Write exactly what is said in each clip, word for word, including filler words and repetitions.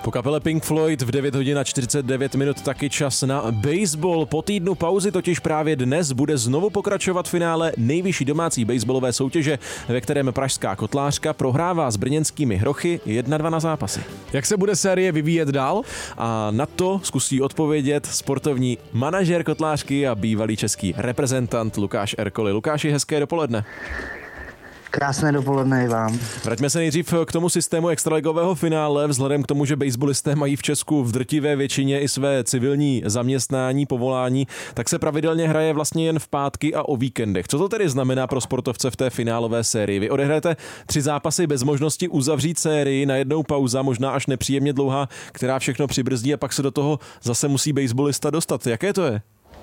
Po kapele Pink Floyd v devět hodin a čtyřicet devět minut taky čas na baseball. Po týdnu pauzy totiž právě dnes bude znovu pokračovat finále nejvyšší domácí baseballové soutěže, ve kterém pražská Kotlářka prohrává s brněnskými Hrochy jedna dva na zápasy. Jak se bude série vyvíjet dál? A na to zkusí odpovědět sportovní manažer Kotlářky a bývalý český reprezentant Lukáš Erkoli. Lukáši, hezké dopoledne. Krásné dopoledne i vám. Vraťme se nejdřív k tomu systému extraligového finále. Vzhledem k tomu, že baseballisté mají v Česku v drtivé většině i své civilní zaměstnání, povolání, tak se pravidelně hraje vlastně jen v pátky a o víkendech. Co to tedy znamená pro sportovce v té finálové sérii? Vy odehrajete tři zápasy bez možnosti uzavřít sérii, najednou pauza, možná až nepříjemně dlouhá, která všechno přibrzdí a pak se do toho zase musí baseballista dostat. Jaké to je?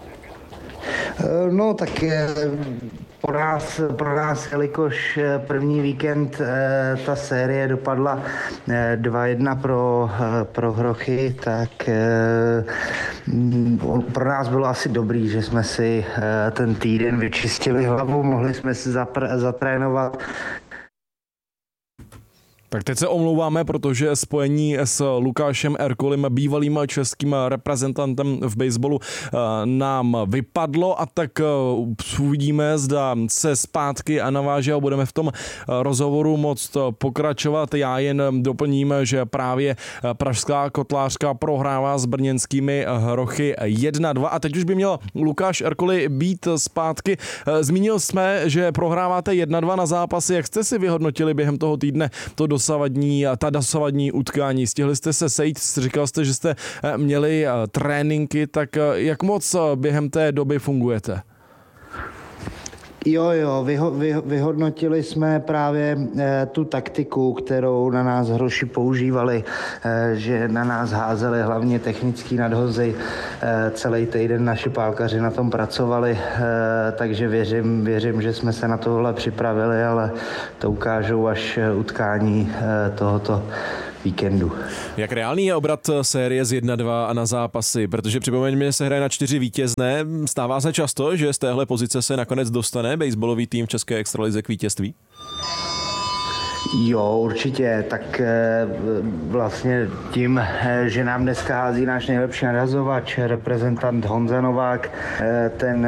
No tak pro nás, pro nás, jelikož první víkend ta série dopadla dva jedna pro, pro Hrochy, tak pro nás bylo asi dobrý, že jsme si ten týden vyčistili hlavu, mohli jsme si zapr- zatrénovat. Tak teď se omlouváme, protože spojení s Lukášem Erkolim, bývalým českým reprezentantem v baseballu, nám vypadlo a tak uvidíme, zda se zpátky a naváže a budeme v tom rozhovoru moct pokračovat. Já jen doplním, že právě pražská Kotlářka prohrává s brněnskými Hrochy jedna dva a teď už by měl Lukáš Erkoli být zpátky. Zmínil jsme, že prohráváte jedna dva na zápasy. Jak jste si vyhodnotili během toho týdne to dosavadní, ta dosavadní utkání? Stihli jste se sejít, říkal jste, že jste měli tréninky, tak jak moc během té doby fungujete? Jo, jo, vyho, vyho, vyhodnotili jsme právě e, tu taktiku, kterou na nás Hroši používali, e, že na nás házeli hlavně technický nadhozy. E, celý týden naši pálkaři na tom pracovali, e, takže věřím, věřím, že jsme se na tohle připravili, ale to ukážou až utkání e, tohoto víkendu. Jak reálný je obrat série z jedna dva a na zápasy? Protože připomeňme, že se hraje na čtyři vítězné. Stává se často, že z téhle pozice se nakonec dostane baseballový tým v české extralize k vítězství? Jo, určitě. Tak vlastně tím, že nám dneska hází náš nejlepší narazovač, reprezentant Honza Novák, ten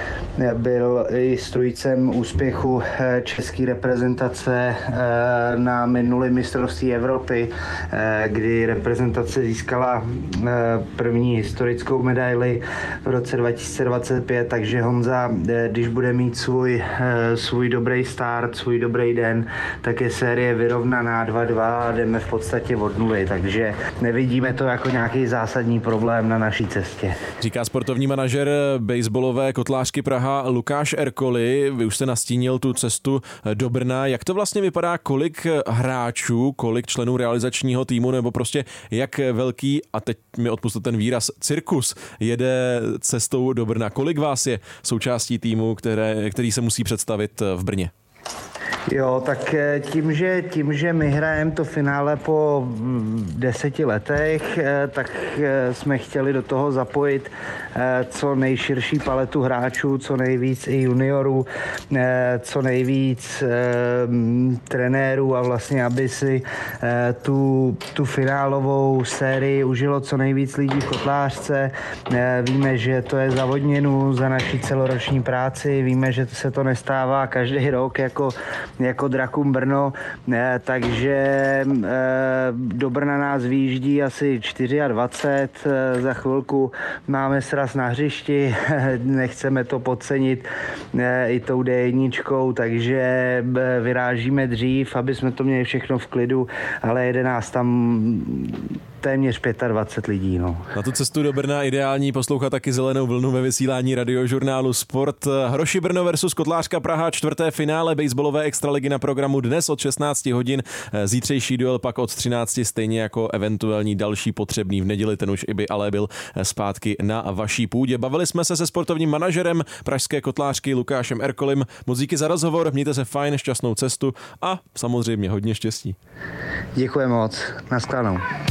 byl i strůjcem úspěchu české reprezentace na minulém mistrovství Evropy, kdy reprezentace získala první historickou medaili v roce dva tisíce dvacet pět, takže Honza, když bude mít svůj, svůj dobrý start, svůj dobrý den, tak je série vyrovnaná dva dva a jdeme v podstatě od nuly, takže nevidíme to jako nějaký zásadní problém na naší cestě. Říká sportovní manažer baseballové Kotlářky Praha Lukáš Erkoli. Vy už jste nastínil tu cestu do Brna. Jak to vlastně vypadá, kolik hráčů, kolik členů realizačního týmu, nebo prostě jak velký, a teď mi odpustil ten výraz, cirkus jede cestou do Brna? Kolik vás je součástí týmu, které, který se musí představit v Brně? Jo, tak tím, že, tím, že my hrajeme to finále po deseti letech, tak jsme chtěli do toho zapojit co nejširší paletu hráčů, co nejvíc i juniorů, co nejvíc trenérů a vlastně, aby si tu, tu finálovou sérii užilo co nejvíc lidí v Kotlářce. Víme, že to je za odměnu za naši celoroční práci, víme, že se to nestává každý rok jako jako Drakům Brno, takže do Brna nás vyjíždí asi dvacet čtyři, za chvilku máme sraz na hřišti, nechceme to podcenit i tou dé jedna, takže vyrážíme dřív, aby jsme to měli všechno v klidu, ale jede nás tam téměř dvacet pět lidí. No. Na tu cestu do Brna ideální poslouchat taky Zelenou vlnu ve vysílání radiožurnálu Sport. Hroši Brno versus Kotlářka Praha, čtvrté finále baseballové extraligy na programu dnes od šestnáct hodin. Zítřejší duel pak od třináct, stejně jako eventuální další potřebný v neděli, ten už i by ale byl zpátky na vaší půdě. Bavili jsme se se sportovním manažerem pražské Kotlářky Lukášem Erkolim. Moc díky za rozhovor, mějte se fajn, šťastnou cestu a samozřejmě hodně štěstí. Děkuji moc, nashledanou.